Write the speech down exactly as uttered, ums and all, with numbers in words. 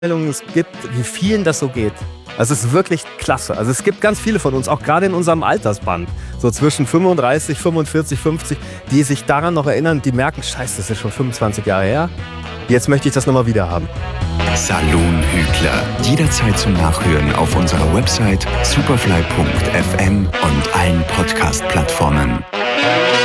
es gibt, wie vielen das so geht. Also es ist wirklich klasse. Also es gibt ganz viele von uns, auch gerade in unserem Altersband, so zwischen fünfunddreißig, fünfundvierzig, fünfzig, die sich daran noch erinnern, die merken, scheiße, das ist schon fünfundzwanzig Jahre her. Jetzt möchte ich das nochmal wieder haben. Saloon Hügler. Jederzeit zum Nachhören auf unserer Website superfly punkt f m und allen Podcast-Plattformen.